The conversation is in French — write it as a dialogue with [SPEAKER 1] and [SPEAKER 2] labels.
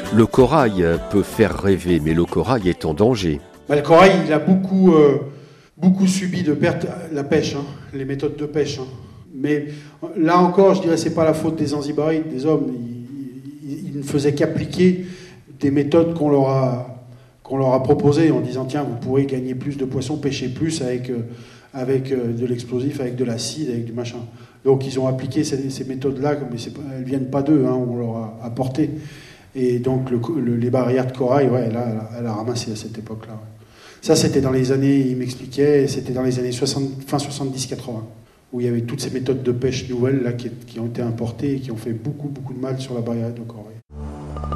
[SPEAKER 1] Le corail peut faire rêver, mais le corail est en danger.
[SPEAKER 2] Le corail, il a beaucoup subi de pertes, la pêche, les méthodes de pêche. Mais là encore, je dirais, c'est pas la faute des Zanzibarites, des hommes. Ils ne faisaient qu'appliquer des méthodes qu'on leur a proposées en disant tiens, vous pourrez gagner plus de poissons, pêcher plus avec de l'explosif, avec de l'acide, avec du machin. Donc ils ont appliqué ces méthodes-là, mais elles ne viennent pas d'eux, on leur a apporté. Et donc les barrières de corail, elle a ramassé à cette époque-là. Ouais. Ça, c'était dans les années, il m'expliquait, c'était dans les années fin 70-80, où il y avait toutes ces méthodes de pêche nouvelles là, qui ont été importées et qui ont fait beaucoup de mal sur la barrière de corail.